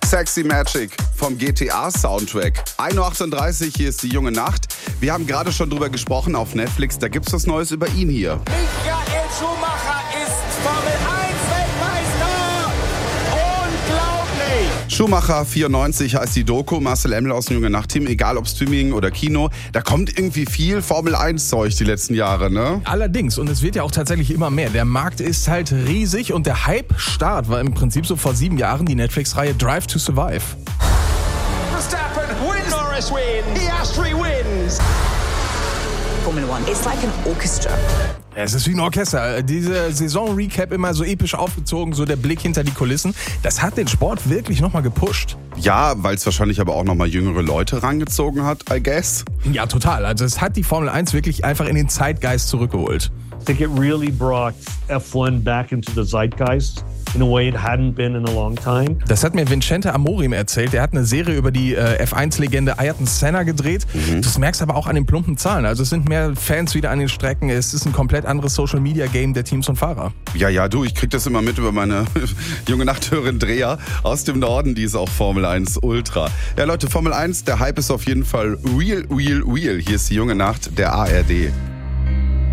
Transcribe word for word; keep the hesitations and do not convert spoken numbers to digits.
Sexy Magic vom G T A-Soundtrack. ein Uhr achtunddreißig, hier ist die junge Nacht. Wir haben gerade schon drüber gesprochen auf Netflix, da gibt's was Neues über ihn hier. Michael Schumacher ist Formel eins Weltmeister! Unglaublich! Schumacher vierundneunzig heißt die Doku, Marcel Emmel aus dem junge Nacht-Team, egal ob Streaming oder Kino. Da kommt irgendwie viel Formel eins Zeug die letzten Jahre, ne? Allerdings, und es wird ja auch tatsächlich immer mehr. Der Markt ist halt riesig und der Hype-Start war im Prinzip so vor sieben Jahren die Netflix-Reihe Drive to Survive. Verstappen wins! Norris wins! Piastri wins! Formula One. It's like an orchestra. Es ist wie ein Orchester. Diese Saison-Recap immer so episch aufgezogen, so der Blick hinter die Kulissen. Das hat den Sport wirklich nochmal gepusht. Ja, weil es wahrscheinlich aber auch nochmal jüngere Leute rangezogen hat, I guess. Ja, total. Also es hat die Formel eins wirklich einfach in den Zeitgeist zurückgeholt. I think it really brought F eins back into the zeitgeist in a way it hadn't been in a long time. Das hat mir Vincente Amorim erzählt. Der hat eine Serie über die äh, F eins Legende Ayrton Senna gedreht. Mhm. Das merkst du aber auch an den plumpen Zahlen. Also es sind mehr Fans wieder an den Strecken. Es ist ein komplett anderes Social-Media-Game der Teams und Fahrer. Ja, ja, du, ich krieg das immer mit über meine junge Nachthörerin Dreher aus dem Norden. Die ist auch Formel eins Ultra. Ja, Leute, Formel eins, der Hype ist auf jeden Fall real, real, real. Hier ist die junge Nacht, der A R D.